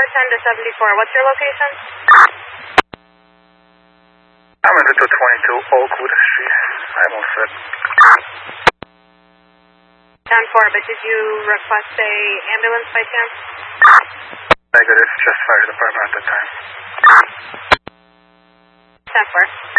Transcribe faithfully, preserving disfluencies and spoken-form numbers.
ten to seventy-four. What's your location? I'm in the two twenty-two Oakwood Street. I'm all set. ten four, but did you request a ambulance by chance? Negative, just fire department at the time. ten four.